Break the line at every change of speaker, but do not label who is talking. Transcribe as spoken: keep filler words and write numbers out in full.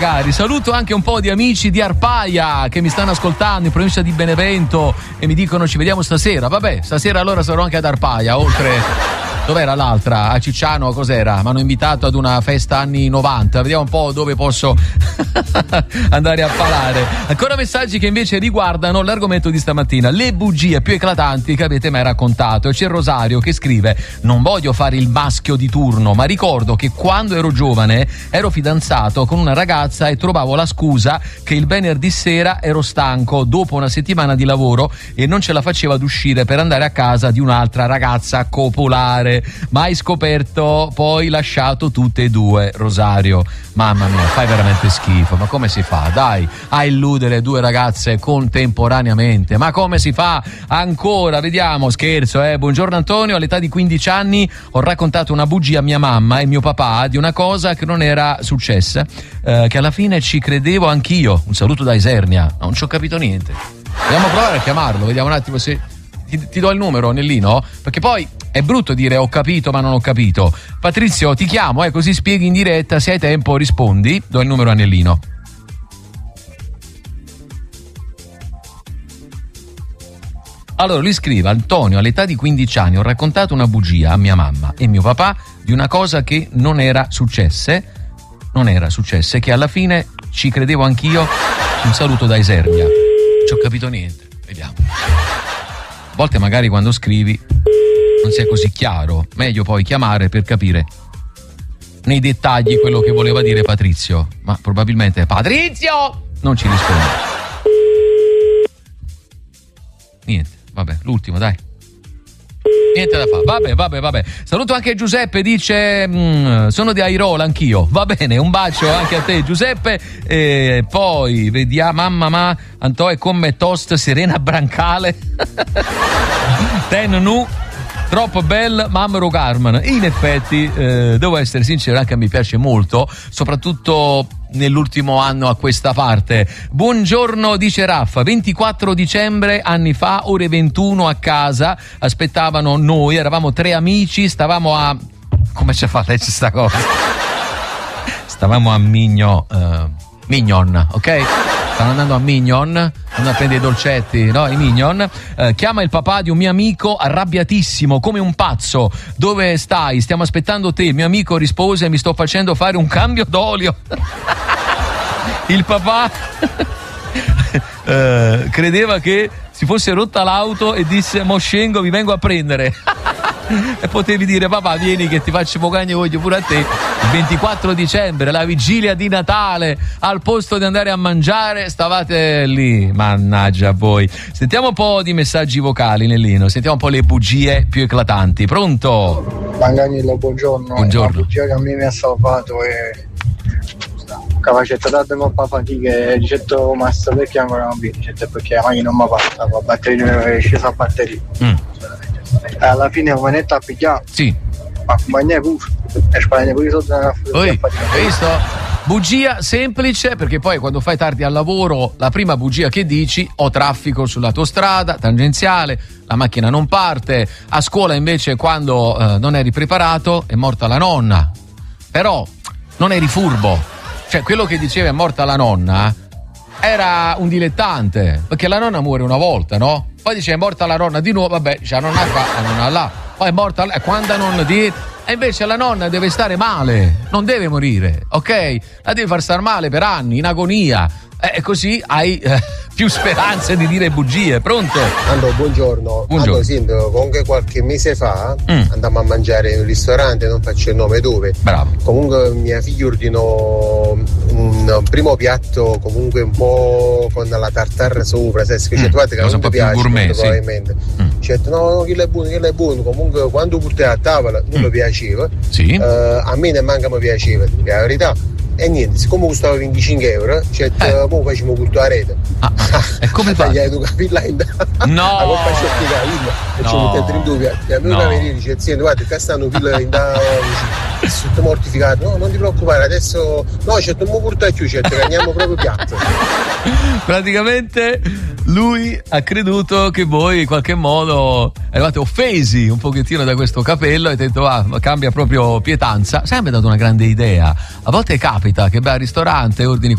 Cari, saluto anche un po' di amici di Arpaia che mi stanno ascoltando in provincia di Benevento e mi dicono ci vediamo stasera. Vabbè, stasera allora sarò anche ad Arpaia, oltre... Dov'era l'altra? A Cicciano cos'era? Mi hanno invitato ad una festa anni novanta. Vediamo un po' dove posso andare a parlare. Ancora messaggi che invece riguardano l'argomento di stamattina, le bugie più eclatanti che avete mai raccontato. E c'è Rosario che scrive: non voglio fare il maschio di turno, ma ricordo che quando ero giovane ero fidanzato con una ragazza e trovavo la scusa che il venerdì sera ero stanco dopo una settimana di lavoro e non ce la faceva ad uscire per andare a casa di un'altra ragazza copulare. Mai scoperto, poi lasciato tutte e due. Rosario, mamma mia, fai veramente schifo. Ma come si fa, dai, a illudere due ragazze contemporaneamente? Ma come si fa ancora? Vediamo, scherzo, eh. Buongiorno Antonio, all'età di quindici anni ho raccontato una bugia a mia mamma e mio papà di una cosa che non era successa, eh, che alla fine ci credevo anch'io. Un saluto da Isernia. Non ci ho capito niente. Dobbiamo provare a chiamarlo, vediamo un attimo se ti, ti do il numero, Nellino, perché poi è brutto dire ho capito ma non ho capito. Patrizio, ti chiamo, eh, così spieghi in diretta, se hai tempo rispondi. Do il numero a Nellino. Allora lui scrive: Antonio, all'età di quindici anni ho raccontato una bugia a mia mamma e mio papà di una cosa che non era successe, non era successe, che alla fine ci credevo anch'io. Un saluto da Isernia. Non ci ho capito niente, vediamo. A volte magari quando scrivi non sia così chiaro, meglio poi chiamare per capire nei dettagli quello che voleva dire Patrizio, ma probabilmente Patrizio non ci risponde. Niente, vabbè, l'ultimo, dai. Niente da fare, vabbè, vabbè, vabbè. Saluto anche Giuseppe, dice mm, sono di Airola anch'io. Va bene, un bacio anche a te Giuseppe. E poi vediamo, mamma ma Antò è come toast Serena Brancale. Ten nu troppo bella Mamma Carmen. In effetti eh, devo essere sincero, anche a me piace molto, soprattutto nell'ultimo anno a questa parte. Buongiorno, dice Raffa, ventiquattro dicembre anni fa, ore ventuno, a casa aspettavano noi, eravamo tre amici, stavamo a come ci fa legge sta cosa stavamo a Mignon, uh, Mignon, ok? Stanno andando a Mignon, andando a prendere i dolcetti, no? I Mignon. Eh, chiama il papà di un mio amico arrabbiatissimo, come un pazzo. Dove stai? Stiamo aspettando te. Il mio amico rispose: mi sto facendo fare un cambio d'olio. Il papà eh, credeva che si fosse rotta l'auto e disse: mo scengo, vi vengo a prendere. E potevi dire: papà, vieni che ti faccio mogagno, voglio pure a te. Il ventiquattro dicembre, la vigilia di Natale, al posto di andare a mangiare stavate lì. Mannaggia a voi. Sentiamo un po' di messaggi vocali, Nellino, sentiamo un po' le bugie più eclatanti. Pronto?
Manganillo, buongiorno.
Buongiorno.
La bugia che a me mi ha salvato è che faccio tante molte fatiche, dicetto ma sto perché ancora non viene, dicetto perché la macchina non mi parta, la batteria è scesa a batteria. Mm. Alla fine come netto a pigliare,
sì,
ma compagnia pure e spagna pure sotto la
hai visto? Bugia semplice, perché poi quando fai tardi al lavoro la prima bugia che dici: ho traffico sulla tua strada tangenziale, la macchina non parte. A scuola invece quando eh, non eri preparato è morta la nonna, però non eri furbo, cioè quello che diceva è morta la nonna era un dilettante, perché la nonna muore una volta, no? Poi dice è morta la nonna di nuovo, vabbè, c'è la nonna qua, la nonna là, poi è morta la... quando non di... E invece la nonna deve stare male, non deve morire, ok? La devi far star male per anni, in agonia, e eh, così hai eh, più speranze di dire bugie. Pronto?
Allora, buongiorno.
Buongiorno.
Allora, sindaco, comunque qualche mese fa mm. andammo a mangiare in un ristorante, non faccio il nome dove.
Bravo.
Comunque mia figlia ordinò un primo piatto comunque un po' con la tartare sopra, sai, specificate mm. che non mi piace
gourmet,
probabilmente.
Sì. Mm.
Ci ho detto no, no, quello è buono, quello è buono. Comunque quando portai a tavola non mm. mi piaceva.
Sì.
Uh, a me ne manca mi piaceva, la verità. E niente, siccome costava venticinque euro, cioè, eh. poi facciamo culto a rete.
Ah, e come fai?
Tagliai tu capilla in
no!
La coppa c'è di capilla. E ci mettete in dubbio. E a me una venire dice, sì, guarda, qua stanno pilla in da... Sono mortificato. No, non ti preoccupare, adesso... No, c'è un po' portato a chiudere, ci andiamo proprio piatto.
Praticamente lui ha creduto che voi in qualche modo eravate offesi un pochettino da questo capello e ha detto ah, cambia proprio pietanza. Sai, mi ha dato una grande idea. A volte capita che vai al ristorante e ordini